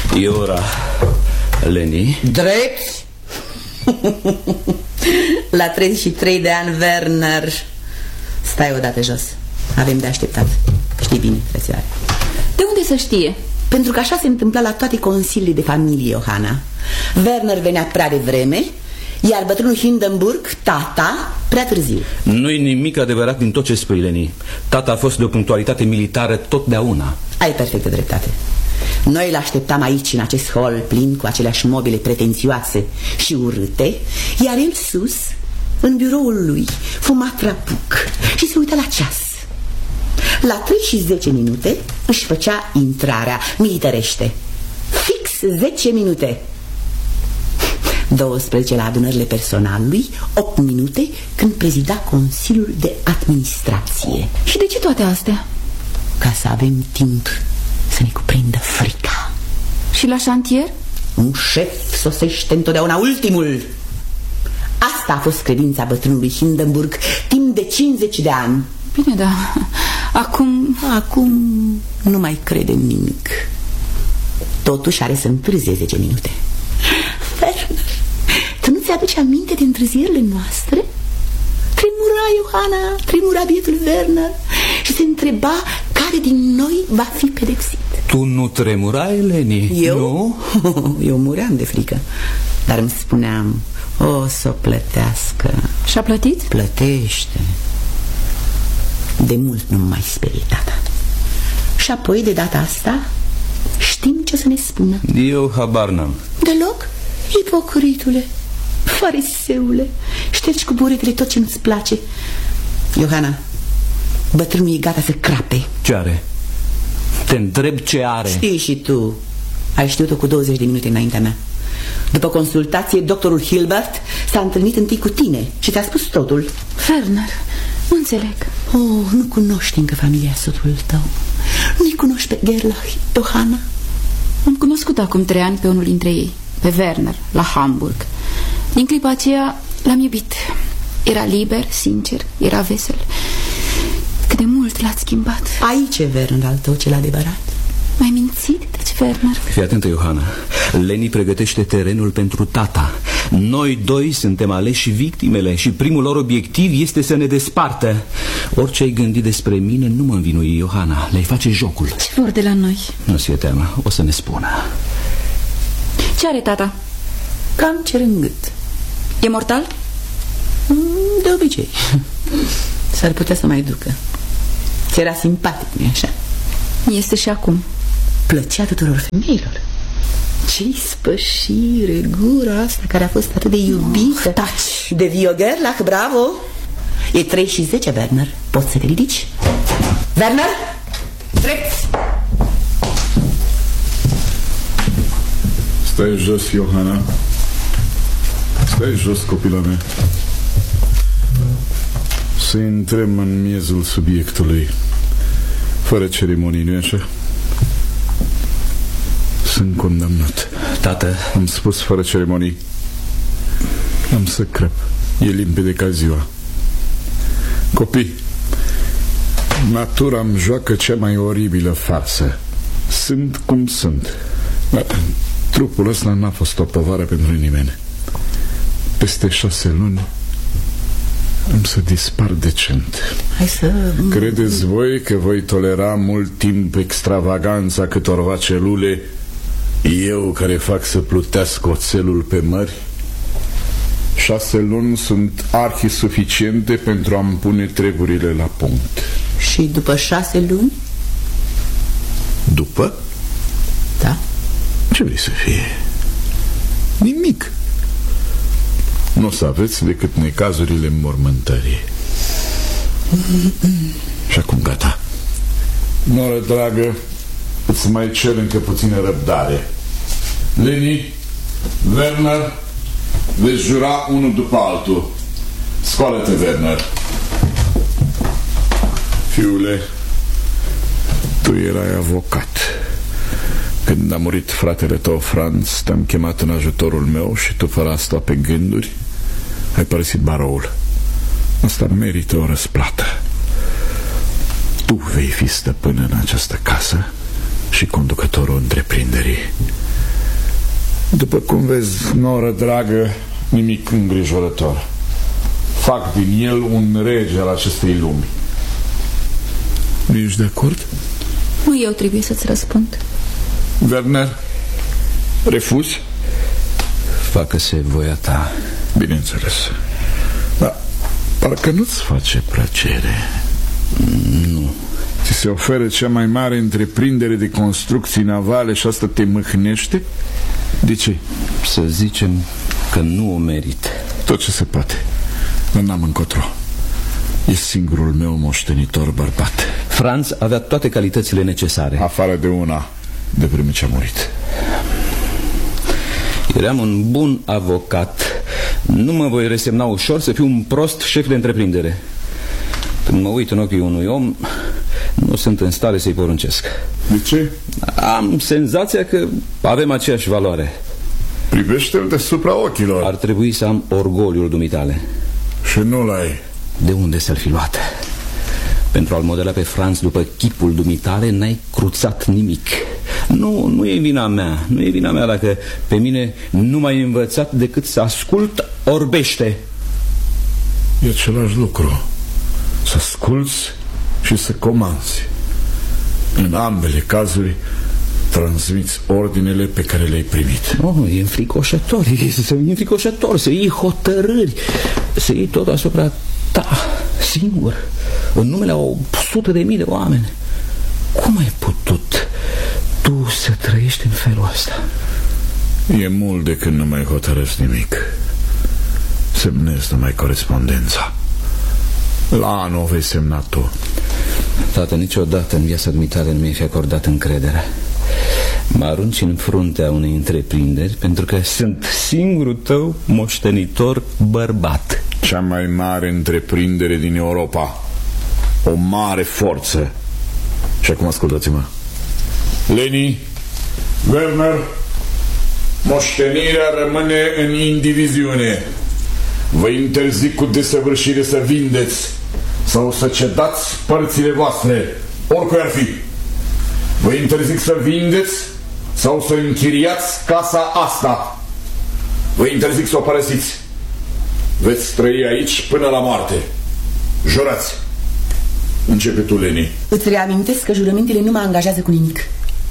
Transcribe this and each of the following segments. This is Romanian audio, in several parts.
E ora, Leni. Drept? La 33 de ani, Werner. Stai odată jos. Avem de așteptat. Știi bine, frățioare. De unde să știe? Pentru că așa se întâmpla la toate consiliile de familie, Johanna. Werner venea prea devreme, iar bătrânul Hindenburg, tata, prea târziu. Nu-i nimic adevărat din tot ce spui, Leni. Tata a fost de o punctualitate militară totdeauna. Ai perfectă dreptate. Noi îl așteptam aici, în acest hol plin cu aceleași mobile pretențioase și urâte, iar el sus, în biroul lui, fuma trapuc și se uita la ceas. La 3 și 10 minute își făcea intrarea militărește. Fix 10 minute. 12 la adunările personalului, 8 minute când prezida Consiliul de Administrație. Și de ce toate astea? Ca să avem timp să ne cuprindă frica. Și la șantier? Un șef sosește întotdeauna ultimul. Asta a fost credința bătrânului Hindenburg timp de 50 de ani. Bine, da. Acum nu mai crede în nimic. Totuși are să întârzie 10 minute. Werner, tu nu ți-aduci aminte de întârzierile noastre? Tremura Johanna, tremura bietul Werner și se întreba care din noi va fi pedepsit. Tu nu tremurai, Leni? Eu? Nu? Eu muream de frică. Dar îmi spuneam, o să o plătească. Și-a plătit? Plătește. De mult nu mai sperie tata. Și apoi, de data asta, știm ce să ne spună. Eu habar n-am. Deloc? Ipocritule, fariseule, ștergi cu buretele tot ce nu-ți place. Johanna, bătrânul e gata să crape. Ce are? Te întreb ce are. Știi și tu. Ai știut-o cu 20 de minute înaintea mea. După consultație, doctorul Hilbert s-a întâlnit întâi cu tine și ți-a spus totul. Werner, nu înțeleg. Oh, nu cunoști încă familia soțului tău. Nu-i cunoști pe Gerlach, Johanna? Am cunoscut acum 3 ani pe unul dintre ei, pe Werner, la Hamburg. Din clipa aceea l-am iubit. Era liber, sincer, era vesel. Cât de mult l-ați schimbat. Aici e Werner al tău cel adevărat. M-ai mințit, deci, Werner? Fii atentă, Johanna. Leni pregătește terenul pentru tata. Noi doi suntem aleși victimele și primul lor obiectiv este să ne despartă. Orice ai gândit despre mine nu mă învinui, Johanna. Le-ai face jocul. Ce vor de la noi? Nu-ți fie teamă, o să ne spună. Ce are tata? Cam cer în gât. E mortal? De obicei. S-ar putea să mai ducă. Ți era simpatic, nu-i așa? Este și acum. Plăcea tuturor femeilor. Ce-i spășire, gura asta care a fost atât de iubită. Taci! De Gerlach, bravo. E 3 și 10, Werner. Poți să te ridici? Werner? Drept! Stai jos, Johanna. Stai jos, copila mea. Să intrăm în miezul subiectului. Fără ceremonii, nu-i așa? Sunt condamnat. Tată, am spus fără ceremonii. Am să crăp. E limpede ca ziua. Copii, natura îmi joacă cea mai oribilă farsă. Sunt cum sunt. Dar trupul ăsta n-a fost o povară pentru nimeni. Peste 6 luni am să dispar decent. Hai să... Credeți voi că voi tolera mult timp extravaganța câtorva celule, eu care fac să plutească oțelul pe mări? 6 luni sunt arhi-suficiente pentru a-mi pune treburile la punct. Și după 6 luni? După? Da. Ce vrei să fie? Nimic. Nu o să aveți decât necazurile mormântării. Și acum gata. Noră dragă, îți mai cer încă puțină răbdare. Leni, Werner, veți jura unul după altul. Scoală-te, Werner. Fiule, tu erai avocat. Când a murit fratele tău Franz, te-am chemat în ajutorul meu și tu, fără asta pe gânduri, ai părăsit baroul. Asta merită o răsplată. Tu vei fi stăpân în această casă și conducătorul întreprinderii. După cum vezi, noră dragă, nimic îngrijorător. Fac din el un rege al acestei lumi. Nu ești de acord? Nu eu trebuie să-ți răspund. Werner, refuzi? Facă-se voia ta. Bineînțeles. Dar parcă nu-ți face plăcere. Nu. Ți se oferă cea mai mare întreprindere de construcții navale și asta te mâhnește? De ce? Să zicem că nu o merit. Tot ce se poate. Dar n-am încotro. E singurul meu moștenitor bărbat. Franz avea toate calitățile necesare. Afară de una, de vreme ce a murit. Eram un bun avocat. Nu mă voi resemna ușor să fiu un prost șef de întreprindere. Când mă uit în ochii unui om, nu sunt în stare să-i poruncesc. De ce? Am senzația că avem aceeași valoare. Privește-l deasupra ochilor. Ar trebui să am orgoliul dumitale. Și nu-l ai. De unde să-l fi luat? Pentru a-l modela pe Franz după chipul dumitale, n-ai cruțat nimic. Nu e vina mea. Nu e vina mea dacă pe mine nu m-ai învățat decât să ascult orbește. E același lucru. Să asculți și să comanzi. În ambele cazuri transmiți ordinele pe care le-ai primit. E înfricoșător să iei hotărâri, să iei tot asupra ta, singur, în numele a 100.000 de oameni. Cum ai putut tu să trăiești în felul ăsta? E mult de când nu mai hotărăsc nimic. Semnez numai corespondența. La anul o vei semna tu. Tată, niciodată în viața dumitale nu mi-ai fi acordat încrederea. Mă arunci în fruntea unei întreprinderi pentru că sunt singurul tău moștenitor bărbat. Cea mai mare întreprindere din Europa. O mare forță. Și acum ascultați-mă. Leni, Werner, moștenirea rămâne în indiviziune. Vă interzic cu desăvârșire să vindeți sau să cedați părțile voastre, oricui ar fi. Vă interzic să vindeți sau să închiriați casa asta. Vă interzic să o părăsiți. Veți trăi aici până la moarte. Jurați. Începe tu, Leni. Îți reamintesc că jurămintele nu mă angajează cu nimic.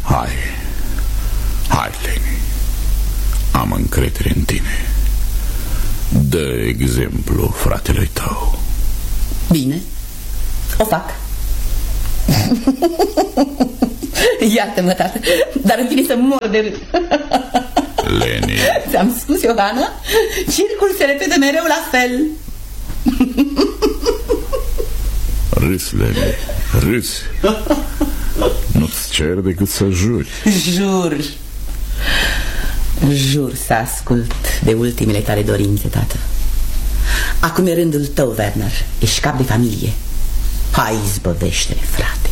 Hai, Leni. Am încredere în tine. Dă exemplu fratelui tău. Bine, o fac. Iartă-mă, tată, dar îmi vine să mor de râd. Leni. Ți-am spus, Iohana, circul se repetă mereu la fel. Râs, Leni, râs. Nu-ți cer decât să juri. Jur să ascult de ultimele tale dorințe, tată. Acum e rândul tău, Werner. Ești cap de familie. Hai, izbăvește-ne, frate.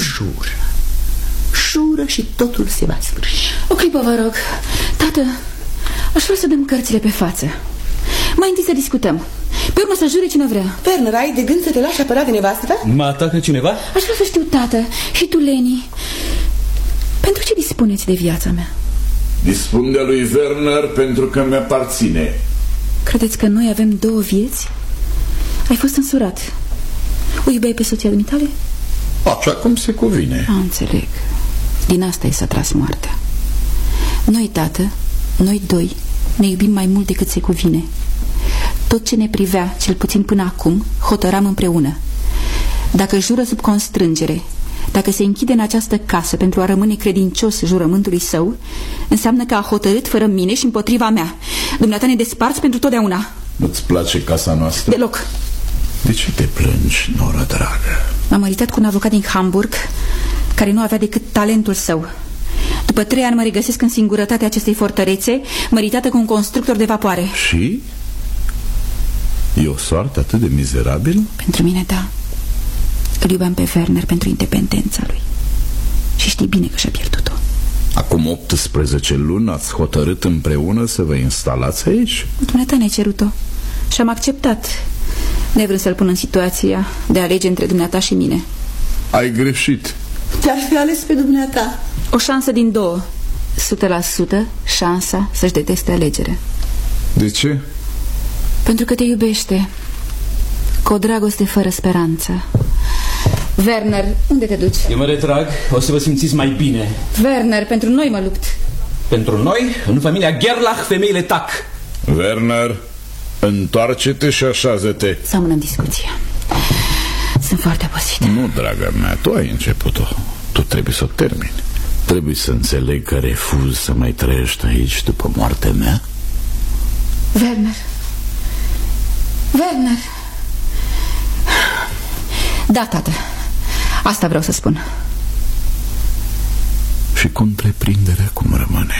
Jură și totul se va sfârși. O clipă, vă rog. Tată, aș vrea să dăm cărțile pe față. Mai întâi să discutăm. Pe urmă să jure cine vrea. Werner, ai de gând să te lași apărat de nevastă ta? Mă atacă cineva? Aș vrea să știu, tată, și tu, Leni, pentru ce dispuneți de viața mea? Dispun de lui Werner pentru că mi-aparține. Credeți că noi avem două vieți? Ai fost însurat. O iubeai pe soția dumitale? Așa cum se cuvine. Înțeleg. Din asta i s-a tras moartea. Noi, tată, noi doi, ne iubim mai mult decât se cuvine. Tot ce ne privea, cel puțin până acum, hotăram împreună. Dacă jură sub constrângere, dacă se închide în această casă pentru a rămâne credincios jurământului său, înseamnă că a hotărât fără mine și împotriva mea. Dumneata ne desparți pentru totdeauna. Nu-ți place casa noastră? Deloc. De ce te plângi, noră dragă? M-am măritat cu un avocat din Hamburg care nu avea decât talentul său. După 3 ani mă regăsesc în singurătatea acestei fortărețe, măritată cu un constructor de vapoare. Și? E o soartă atât de mizerabilă? Pentru mine, da. Îl iubeam pe Werner pentru independența lui. Și știi bine că și-a pierdut-o. Acum 18 luni ați hotărât împreună să vă instalați aici? Dumneata ne-ai cerut-o și am acceptat, nevrând să-l pun în situația de a alege între dumneata și mine. Ai greșit. Te-ar fi ales pe dumneata. O șansă din 2, 100% șansa să-și deteste alegerea. De ce? Pentru că te iubește cu o dragoste fără speranță. Werner, unde te duci? Eu mă retrag, o să vă simțiți mai bine. Werner, pentru noi mă lupt. Pentru noi, în familia Gerlach, femeile tac. Werner, întoarce-te și așează-te. Să amânăm discuția. Sunt foarte obosită. Nu, draga mea, tu ai început-o. Tu trebuie să o termini. Trebuie să înțeleg că refuz să mai trăiești aici după moartea mea. Werner. Werner. Da, tată. Asta vreau să spun. Și cu întreprinderea cum rămâne?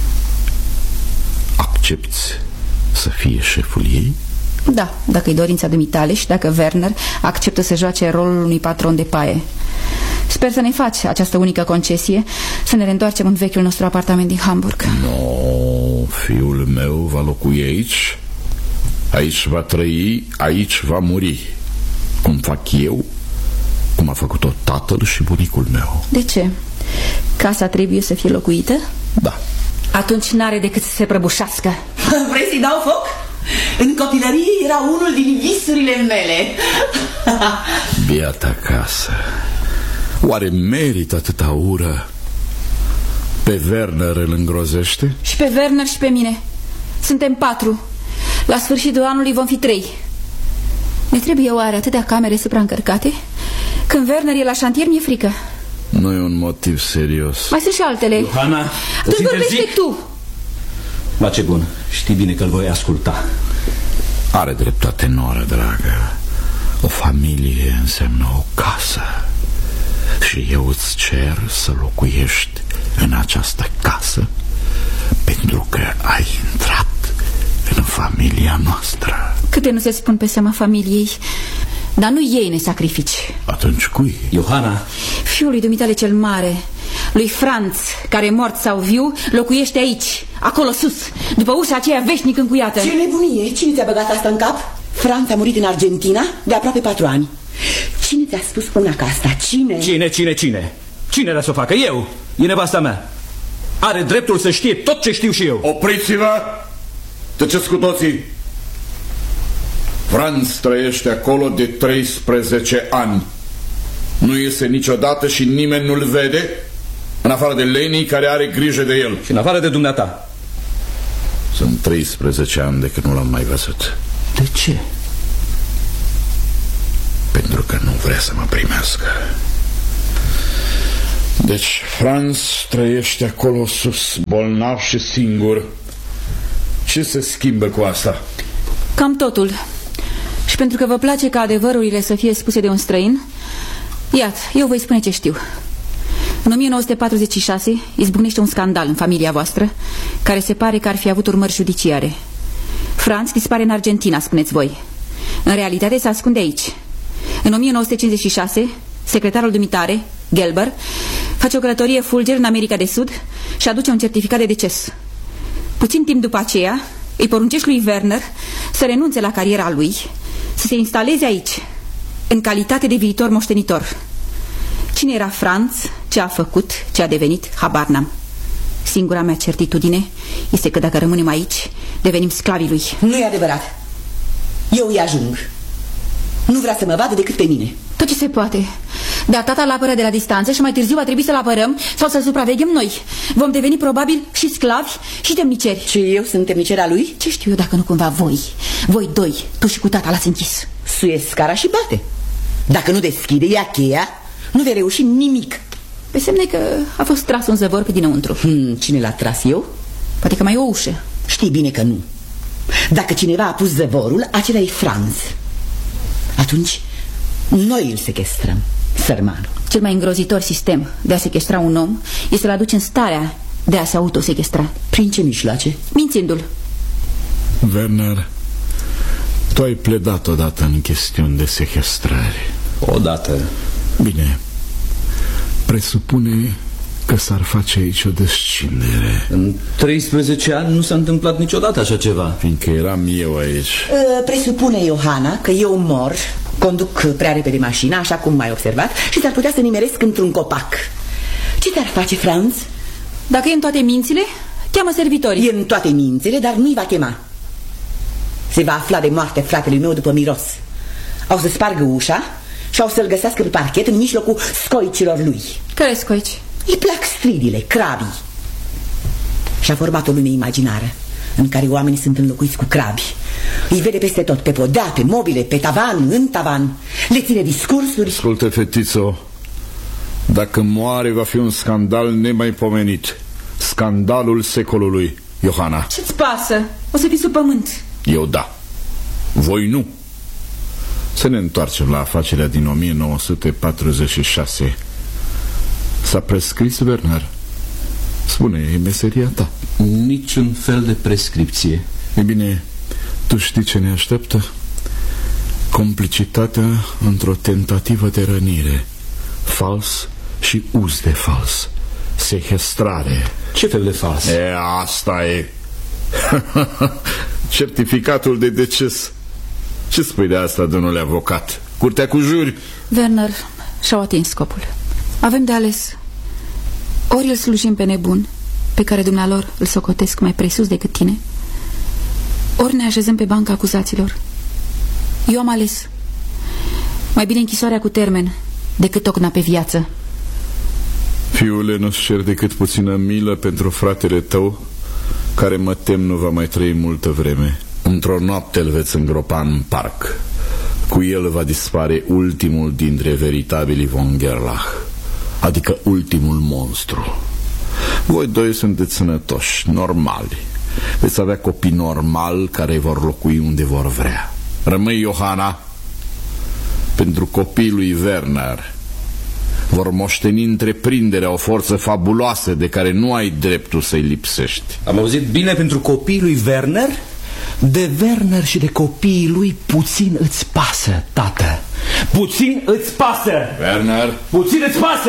Accepți să fie șeful ei? Da, dacă e dorința dumitale și dacă Werner acceptă să joace rolul unui patron de paie. Sper să ne faci această unică concesie, să ne reîntoarcem în vechiul nostru apartament din Hamburg. No, fiul meu va locui aici. Aici va trăi, aici va muri. Cum fac eu, cum a făcut-o tatăl și bunicul meu. De ce? Casa trebuie să fie locuită? Da. Atunci n-are decât să se prăbușească. Vrei să-i dau foc? În copilărie era unul din visurile mele. Biata casă. Oare merită atâta ură? Pe Werner îl îngrozește? Și pe Werner și pe mine. Suntem 4. La sfârșitul anului vom fi 3. Ne trebuie oare atâtea camere supraîncărcate? Când Werner e la șantier, mi-e frică. Nu e un motiv serios. Mai sunt și altele. Iohana, tu vorbește tu. Va, ce bun, știi bine că îl voi asculta. Are dreptate, noră dragă. O familie înseamnă o casă. Și eu îți cer să locuiești în această casă pentru că ai intrat în familia noastră. Câte nu se spun pe seama familiei, dar nu ei ne sacrifici. Atunci cui? Iohana. Fiul lui dumitale cel mare, lui Franz, care mort sau viu, locuiește aici, acolo sus, după ușa aceea veșnic încuiată. Ce nebunie! Cine ți-a băgat asta în cap? Franz a murit în Argentina de aproape 4 ani. Cine ți-a spus una ca asta? Cine? Cine? Cine era să o facă? Eu! E nevasta mea. Are dreptul să știe tot ce știu și eu. Opriți-vă! Tăceți cu toții! Franz trăiește acolo de 13 ani. Nu iese niciodată și nimeni nu-l vede, în afară de Leni, care are grijă de el. Și în afară de dumneata. Sunt 13 ani de când nu l-am mai văzut. De ce? Pentru că nu vrea să mă primească. Deci Franz trăiește acolo sus, bolnav și singur. Ce se schimbă cu asta? Cam totul. Și pentru că vă place ca adevărurile să fie spuse de un străin, iată, eu voi spune ce știu. În 1946 izbucnește un scandal în familia voastră, care se pare că ar fi avut urmări judiciare. Franz dispare în Argentina, spuneți voi. În realitate se ascunde aici. În 1956, secretarul dumitare, Gelber, face o călătorie fulger în America de Sud și aduce un certificat de deces. Puțin timp după aceea, îi poruncești lui Werner să renunțe la cariera lui, să se instaleze aici, în calitate de viitor moștenitor. Cine era Franz, ce a făcut, ce a devenit, habar n-am. Singura mea certitudine este că dacă rămânem aici, devenim sclavii lui. Nu e adevărat. Eu îi ajung. Nu vrea să mă vadă decât pe mine. Tot ce se poate. Dar tata îl apără de la distanță și mai târziu va trebui să-l apărăm sau să-l supraveghem noi. Vom deveni probabil și sclavi și temniceri. Ce, eu sunt temnicera lui? Ce știu eu dacă nu cumva voi doi, tu și cu tata l-ați închis. Suie scara și bate. Dacă nu deschide ea cheia, nu vei reuși nimic. Pe semne că a fost tras un zăvor pe dinăuntru. Cine l-a tras, eu? Poate că mai e o ușă. Știi bine că nu. Dacă cineva a pus zăvorul, acela e Franz. Atunci noi îl sechestrăm, sărmanul. Cel mai îngrozitor sistem de a sequestra un om este să-l aduci în starea de a se autosequestra. Prin ce mijloace? Mințindu-l. Werner, tu ai pledat odată în chestiuni de sequestrare. Odată. Bine. Presupune că s-ar face aici o descindere. În 13 ani nu s-a întâmplat niciodată așa ceva. Fiindcă eram eu aici. Presupune, Iohana, că eu mor, conduc prea repede mașina, așa cum m-ai observat, și s-ar putea să nimeresc într-un copac. Ce te-ar face, Franz? Dacă e în toate mințile, Cheamă servitorii. E în toate mințile, dar nu-i va chema. Se va afla de moarte fratelui meu după miros. Au să spargă ușa și au să-l găsească pe parchet în mijlocul scoicilor lui. Care scoici? Îi plac stridile, crabii. Și-a format o lume imaginară în care oamenii sunt înlocuiți cu crabi. Îi vede peste tot, pe podea, pe mobile, pe tavan, în tavan. Le ține discursuri. Ascultă, fetițo, dacă moare va fi un scandal nemaipomenit. Scandalul secolului, Johanna. Ce-ți pasă? O să fii sub pământ. Eu da, voi nu. Să ne întoarcem la afacerea din 1946. S-a prescris, Werner? Spune, e meseria ta. Niciun fel de prescripție. E bine, tu știi ce ne așteaptă? Complicitatea într-o tentativă de rănire. Fals și uz de fals. Sechestrare. Ce fel de fals? Asta e. Certificatul de deces. Ce spui de asta, domnule avocat? Curtea cu juri? Werner și-au atins scopul. Avem de ales. Ori îl slujim pe nebun, pe care dumnealor îl socotesc mai presus decât tine, ori ne așezăm pe banca acuzaților. Eu am ales. Mai bine închisoarea cu termen decât tocna pe viață. Fiule, nu-ți cer decât puțină milă pentru fratele tău, care mă tem nu va mai trăi multă vreme. Într-o noapte îl veți îngropa în parc. Cu el va dispare ultimul dintre veritabili von Gerlach, adică ultimul monstru. Voi doi sunteți sănătoși, normali. Veți avea copii normali care vor locui unde vor vrea. Rămâi, Johanna. Pentru copiii lui Werner vor moșteni întreprinderea, o forță fabuloasă de care nu ai dreptul să-i lipsești. Am auzit bine, pentru copiii lui Werner? De Werner și de copiii lui puțin îți pasă, tată. Puțin îți pasă. Werner? Puțin îți pasă.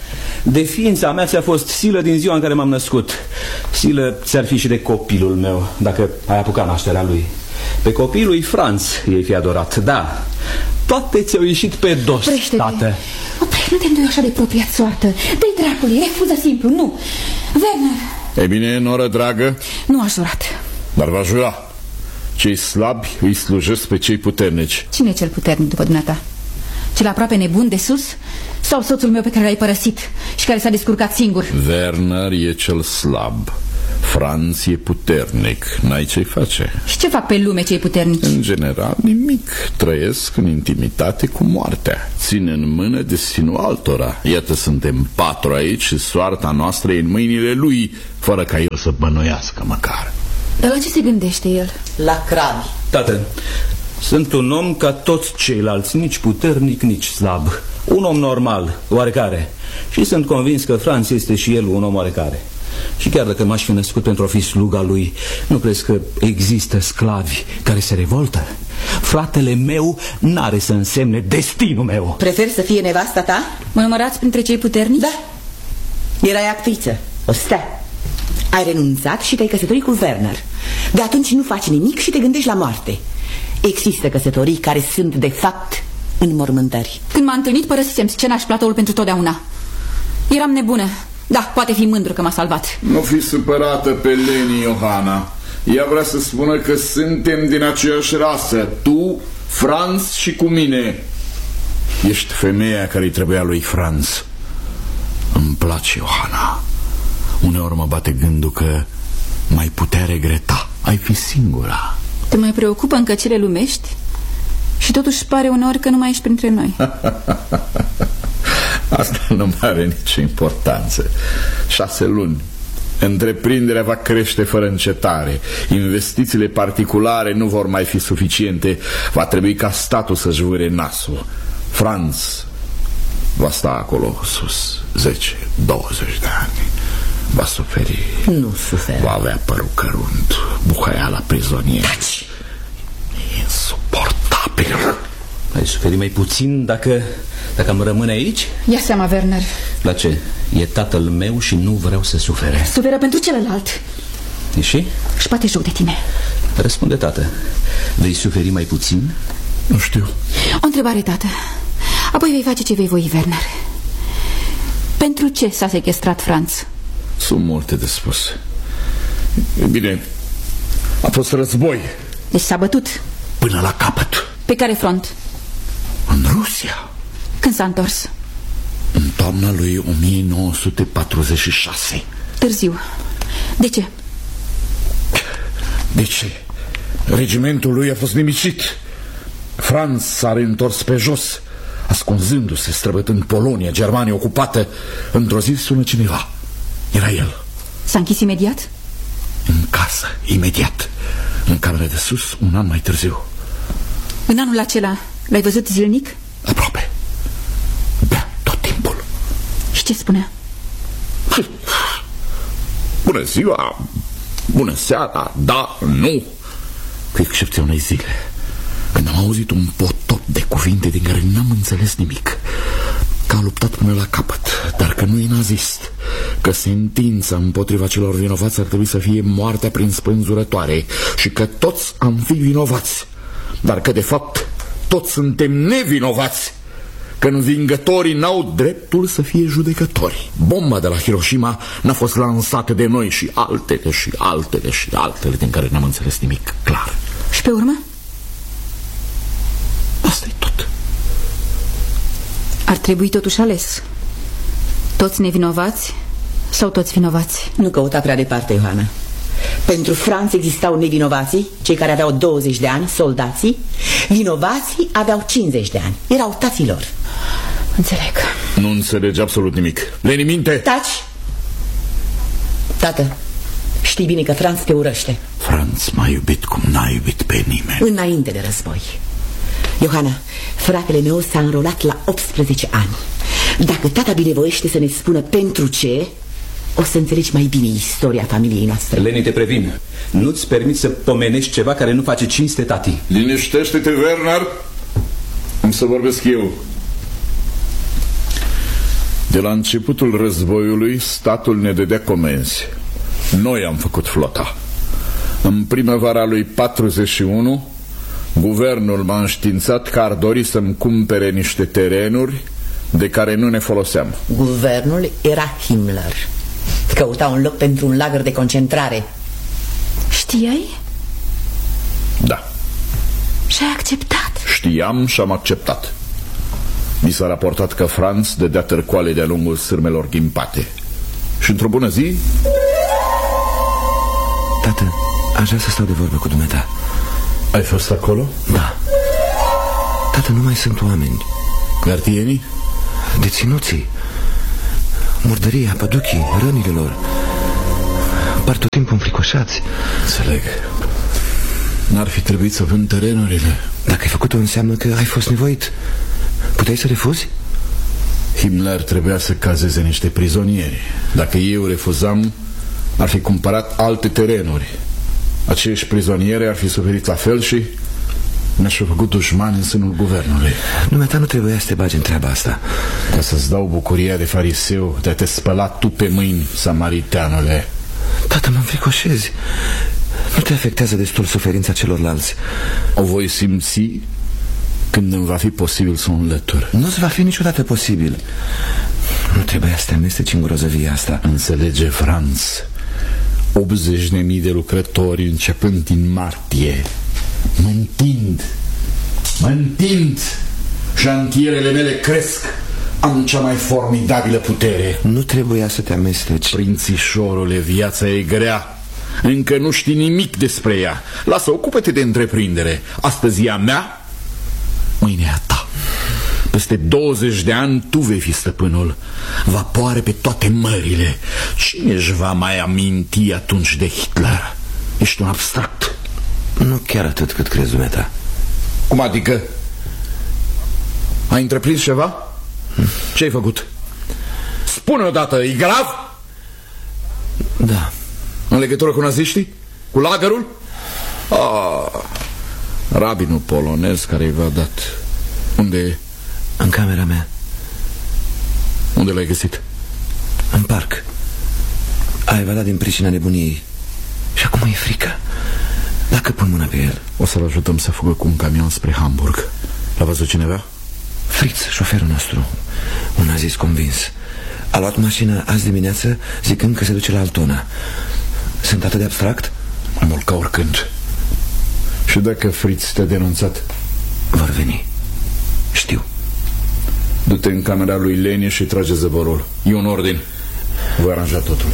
De ființa mea ți-a fost silă din ziua în care m-am născut. Silă ți-ar fi și de copilul meu, dacă ai apucat nașterea lui. Pe copiii lui Franz ei fi adorat, da. Toate ți-au ieșit pe dos, tată. Nu te îndoi așa de propriat soartă. Dă-i dracului, refuză simplu, nu. Werner. E bine, noră dragă. Nu aș jurat. Dar va jura. Cei slabi îi slujesc pe cei puternici. Cine e cel puternic după dumneata? Cel aproape nebun de sus? Sau soțul meu pe care l-ai părăsit și care s-a descurcat singur? Werner e cel slab. Franz e puternic. N-ai ce-i face. Și ce fac pe lume cei puternici? În general nimic. Trăiesc în intimitate cu moartea. Țin în mână destinul altora. Iată, suntem 4 aici și soarta noastră e în mâinile lui, fără ca el să bănuiască măcar. Dar la ce se gândește el? La crabi. Tată, sunt un om ca toți ceilalți, nici puternic, nici slab. Un om normal, oarecare. Și sunt convins că Franz este și el un om oarecare. Și chiar dacă m-aș fi născut pentru a fi sluga lui, nu crezi că există sclavi care se revoltă? Fratele meu n-are să însemne destinul meu. Preferi să fie nevasta ta? Mă numărați printre cei puternici? Da. Erai actriță, o stea. Ai renunțat și te-ai căsătorit cu Werner. De atunci nu faci nimic și te gândești la moarte. Există căsătorii care sunt de fapt înmormântări. Când m-a întâlnit, părăsisem scena și platoul pentru totdeauna. Eram nebună. Da, poate fi mândru că m-a salvat. Nu fi supărată pe Leni, Johanna. Ea vrea să spună că suntem din aceeași rasă. Tu, Franz și cu mine. Ești femeia care-i trebuia lui Franz. Îmi place, Johanna. Uneori mă bate gândul că mai putea regreta. Ai fi singura. Te mai preocupă încă cele lumești? Și totuși pare uneori că nu mai ești printre noi. Asta nu mai are nicio importanță. 6 luni. Întreprinderea va crește fără încetare. Investițiile particulare nu vor mai fi suficiente. Va trebui ca statul să-și vâre nasul. Franz va sta acolo sus 10-20 de ani. Va suferi. Nu suferă. Va avea părul cărunt, buhăiala prizonier. E insuportabil. Ai suferi mai puțin dacă am rămâne aici? Ia seama, Werner. La ce? E tatăl meu și nu vreau să sufere. Suferă pentru celălalt. Și? Și poate joc de tine. Răspunde, tată. Vei suferi mai puțin? Nu știu. O întrebare, tată. Apoi vei face ce vei voi, Werner. Pentru ce s-a sechestrat Franz? Sunt multe de spus. E bine, a fost război. Deci s-a bătut. Până la capăt. Pe care front? În Rusia. Când s-a întors? În toamna lui 1946. Târziu. De ce? De ce? Regimentul lui a fost nimicit. Franz s-a reîntors pe jos, ascunzându-se, străbătând Polonia, Germania ocupată. Într-o zi sună cineva. Era el. S-a închis imediat? În casă, imediat. În camera de sus, un an mai târziu. În anul acela l-ai văzut zilnic? Aproape. Bea tot timpul. Și ce spunea? Bună ziua, bună seara, da, nu. Cu excepția unei zile, când am auzit un potop de cuvinte din care n-am înțeles nimic. Că a luptat până la capăt, dar că nu e nazist. Că sentința împotriva celor vinovați ar trebui să fie moartea prin spânzurătoare. Și că toți am fi vinovați, dar că de fapt toți suntem nevinovați. Că învingătorii n-au dreptul să fie judecători. Bomba de la Hiroshima n-a fost lansată de noi și altele și altele și altele din care n-am înțeles nimic clar. Și pe urmă? Asta e tot. Ar trebui totuși ales. Toți nevinovați sau toți vinovați? Nu căuta prea departe, Ioana. Pentru Franța existau nevinovații, cei care aveau 20 de ani, soldații. Vinovații aveau 50 de ani, erau tații lor. Înțeleg. Nu înțelegi absolut nimic. Leni, minte! Taci! Tată, știi bine că Franț te urăște. Franț m-a iubit cum n-a iubit pe nimeni. Înainte de război. Iohana, fratele meu s-a înrolat la 18 ani. Dacă tata binevoiește să ne spună pentru ce, o să înțelegi mai bine istoria familiei noastre. Leni, te previn, nu-ți permiți să pomenești ceva care nu face cinste tati. Liniștește-te, Werner. Am să vorbesc eu. De la începutul războiului, statul ne dădea comenzi. Noi am făcut flota. În primăvara lui 41, guvernul m-a înștiințat că ar dori să-mi cumpere niște terenuri de care nu ne foloseam. Guvernul era Himmler. Căuta un loc pentru un lagăr de concentrare. Știai? Da. Și ai acceptat? Știam și am acceptat. Mi s-a raportat că Franz dădea târcoale de-a lungul sârmelor ghimpate. Și într-o bună zi... Tată, aș vrea să stau de vorbă cu dumneata. Ai fost acolo? Da. Tată, nu mai sunt oameni. Gardienii? Deținuții, murdăria, păduchii, rănile lor. Par tot timpul înfricoșați. Înțeleg. N-ar fi trebuit să vând terenurile. Dacă ai făcut-o, înseamnă că ai fost nevoit. Puteai să refuzi? Himmler trebuia să cazeze niște prizonieri. Dacă eu refuzam, ar fi cumpărat alte terenuri. Acești prizonieri ar fi suferit la fel și mi-aș fi făcut dușmani în sânul guvernului. Dumneata nu trebuia să te bagi în treaba asta. Ca să-ți dau bucuria de fariseu de a te spăla tu pe mâini, samariteanule. Tată, mă înfricoșezi. Nu te afectează destul suferința celorlalți. O voi simți când îmi va fi posibil să o înlătur. Nu-ți va fi niciodată posibil. Nu trebuia să te amesteci în grozăvia asta. Înțelege, Franz, 80.000 de lucrători începând din martie. Mă întind. Șantierele mele cresc. Am cea mai formidabilă putere. Nu trebuia să te amesteci. Prințișorule, viața e grea. Încă nu știi nimic despre ea. Lasă, ocupă-te de întreprindere. Astăzi e a mea, mâine e a ta. Peste 20 de ani tu vei fi stăpânul. Vapoare pe toate mările. Cine își va mai aminti atunci de Hitler? Ești un abstract. Nu chiar atât cât crezi dumneata. Cum adică? Ai întreprins ceva? Ce ai făcut? Spune odată, e grav? Da. În legătură cu naziștii? Cu lagărul? Rabinul polonez care i-a dat. Unde e? În camera mea. Unde l-ai găsit? În parc. A evadat din pricina nebuniei. Și acum e frică. Dacă pun mâna pe el. O să-l ajutăm să fugă cu un camion spre Hamburg. L-a văzut cineva? Fritz, șoferul nostru. Un nazist convins. A luat mașina azi dimineață zicând că se duce la Altona. Sunt atât de abstract? Mai mult ca oricând. Și dacă Fritz te-a denunțat? Vor veni. Știu. Du-te în camera lui Leni și trage zăvorul. E un ordin. Voi aranja totul.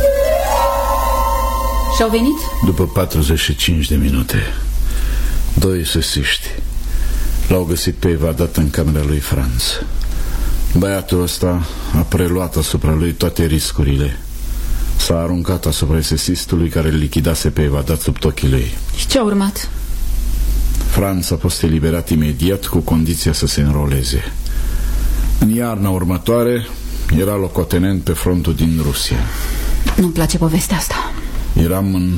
Și-au venit? După 45 de minute, 2 sesiști l-au găsit pe evadat în camera lui Franz. Băiatul ăsta a preluat asupra lui toate riscurile. S-a aruncat asupra sesistului care îl lichidase pe evadat sub ochii lui. Și ce a urmat? Franz a fost eliberat imediat cu condiția să se înroleze. În iarna următoare era locotenent pe frontul din Rusia. Nu-mi place povestea asta. Eram în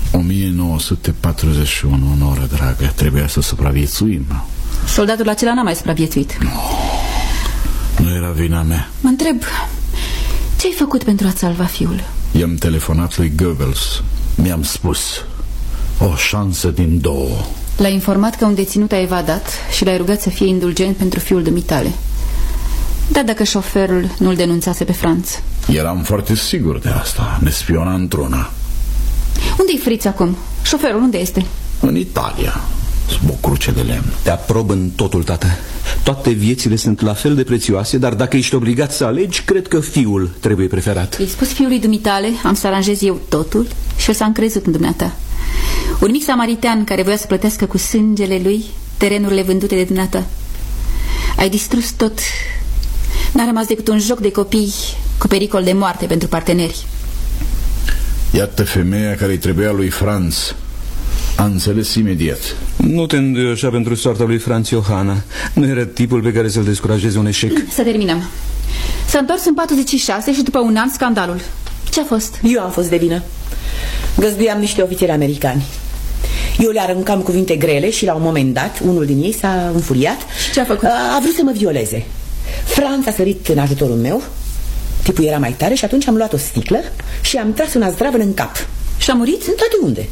1941, onoră dragă. Trebuia să supraviețuim. Soldatul acela n-a mai supraviețuit. Nu era vina mea. Mă întreb, ce ai făcut pentru a-ți salva fiul? I-am telefonat lui Goebbels. Mi-am spus, o șansă din 2. L-ai informat că un deținut a evadat și l-ai rugat să fie indulgent pentru fiul dumitale. Dar dacă șoferul nu-l denunțase pe Franz? Eram foarte sigur de asta. Ne spiona într-una. Unde-i Fritz acum? Șoferul unde este? În Italia, sub o cruce de lemn. Te aprob în totul, tată. Toate viețile sunt la fel de prețioase, dar dacă ești obligat să alegi, cred că fiul trebuie preferat. I-ai spus fiului dumitale, am să aranjez eu totul și el s-a încrezut în dumneata. Un mic samaritean care voia să plătească cu sângele lui terenurile vândute de dumneata. Ai distrus tot. N-a rămas decât un joc de copii cu pericol de moarte pentru parteneri. Iată femeia care îi trebuia lui Franz. A înțeles imediat. Nu te înduioșa pentru soarta lui Franz Johanna. Nu era tipul pe care să-l descurajeze un eșec. Să terminăm. S-a întors în 46 și după un an scandalul. Ce a fost? Eu am fost de vină. Găzduiam niște ofițeri americani. Eu le aruncam cuvinte grele și la un moment dat unul din ei s-a înfuriat. Și ce a făcut? A vrut să mă violeze. Franz a sărit în ajutorul meu. Tipul era mai tare și atunci am luat o sticlă și am tras una zdravă în cap. Și a murit? În toate unde?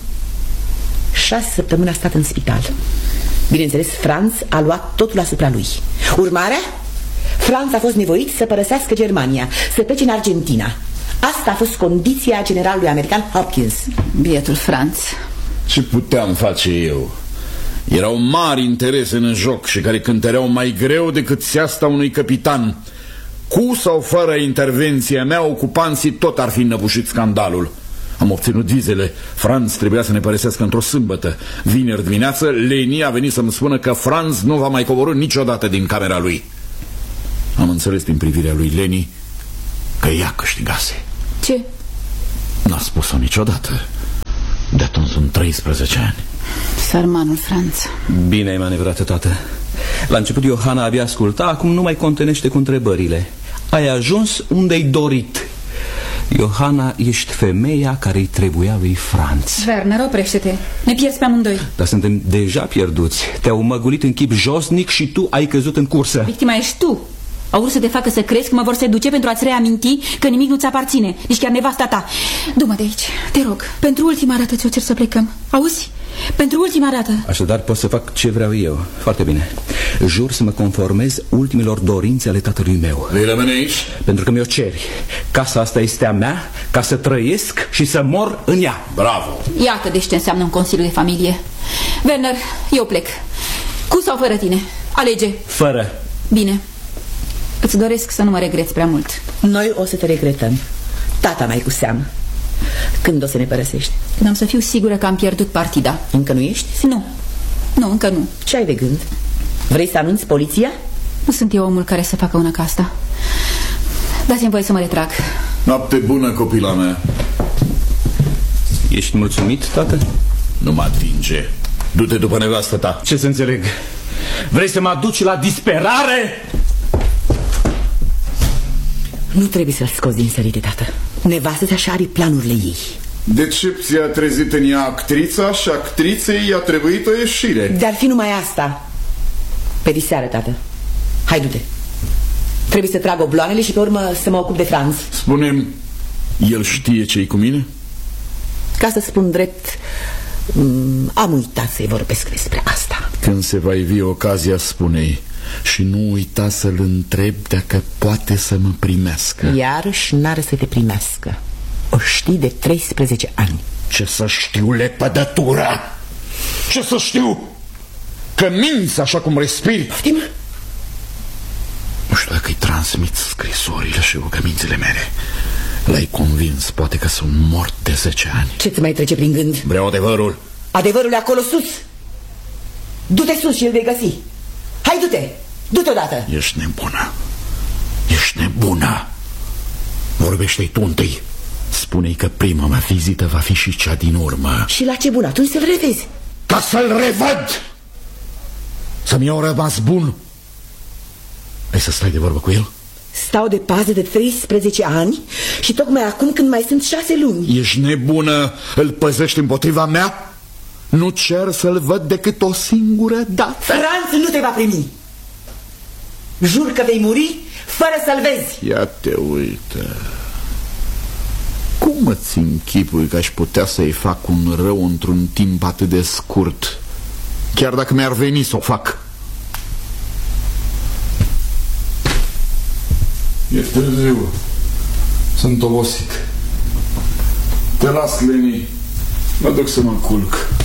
6 săptămâni a stat în spital. Bineînțeles, Franz a luat totul asupra lui. Urmarea? Franz a fost nevoit să părăsească Germania, să plece în Argentina. Asta a fost condiția generalului american Hopkins. Bietul Franz. Ce puteam face eu? Erau mari interese în joc și care cântăreau mai greu decât seasta unui capitan. Cu sau fără intervenția mea, ocupanții tot ar fi înăbușit scandalul. Am obținut vizele. Franz trebuia să ne părăsească într-o sâmbătă. Vineri dimineață, Leni a venit să-mi spună că Franz nu va mai coborî niciodată din camera lui. Am înțeles din privirea lui Leni că ea câștigase. Ce? N-a spus-o niciodată. De atunci sunt 13 ani. Sărmanul Franz. Bine ai manevrat, tată. La început Johanna abia asculta, acum nu mai contenește cu întrebările. Ai ajuns unde-ai dorit. Johanna, ești femeia care-i trebuia lui Franz. Werner, oprește-te. Ne pierzi pe amândoi. Dar suntem deja pierduți. Te-au măgulit în chip josnic și tu ai căzut în cursă. Victima ești tu. Au vrut să te facă să crezi că mă vor seduce pentru a-ți reaminti că nimic nu-ți aparține, nici chiar nevasta ta. Du-mă de aici, te rog. Pentru ultima dată ți-o cer să plecăm. Auzi? Pentru ultima dată. Așadar pot să fac ce vreau eu. Foarte bine. Jur să mă conformez ultimilor dorințe ale tatălui meu. Vei rămâne aici? Pentru că mi-o ceri. Casa asta este a mea, ca să trăiesc și să mor în ea. Bravo! Iată deci ce înseamnă un consiliu de familie. Werner, eu plec. Cu sau fără tine? Alege. Fără. Bine. Îți doresc să nu mă regreți prea mult. Noi o să te regretăm. Tata mai cu seamă. Când o să ne părăsești? Când am să fiu sigură că am pierdut partida. Încă nu ești? Nu. Nu, încă nu. Ce ai de gând? Vrei să anunți poliția? Nu sunt eu omul care să facă una ca asta. Dați-mi voie să mă retrag. Noapte bună, copila mea. Ești mulțumit, tată? Nu mă atinge. Du-te după nevastă ta. Ce să înțeleg? Vrei să mă aduci la disperare? Nu trebuie să-l scoți din sărite, tată. Nevastă așa are planurile ei. Decepția a trezit în ea actrița și actriței i-a trebuit o ieșire. Dar fi numai asta. Pe diseară, tată. Hai, du-te. Trebuie să trag obloanele și pe urmă să mă ocup de Franz. Spune-mi, el știe ce-i cu mine? Ca să spun drept, am uitat să-i vorbesc despre asta. Când se va ivi ocazia, spune-i. Și nu uita să-l întreb dacă poate să mă primească. Iarăși n-are să te primească. O știi de 13 ani. Ce să știu, lepădătura? Ce să știu? Că minți așa cum respiri? Poftim? Nu știu dacă îi transmit scrisorile și rugămințile mele. L-ai convins, poate că sunt mort de 10 ani. Ce-ți mai trece prin gând? Vreau adevărul. Adevărul e acolo sus. Du-te sus și îl vei găsi. Hai, du-te! Du-te odată! Ești nebună. Ești nebună. Vorbește-i tu întâi. Spune-i că prima mea vizită va fi și cea din urmă. Și la ce bun? Atunci să-l revezi. Ca să-l revăd! Să-mi iau rămas bun. Ai să stai de vorbă cu el? Stau de pază de 13 ani și tocmai acum când mai sunt 6 luni. Ești nebună? Îl păzești împotriva mea? Nu cer să-l văd decât o singură dată. Franț nu te va primi. Jur că vei muri fără să-l vezi. Ia te uită. Cum îți închipui că aș putea să-i fac un rău într-un timp atât de scurt? Chiar dacă mi-ar veni să o fac. E târziu. Sunt obosit. Te las, Leni. Mă duc să mă culc.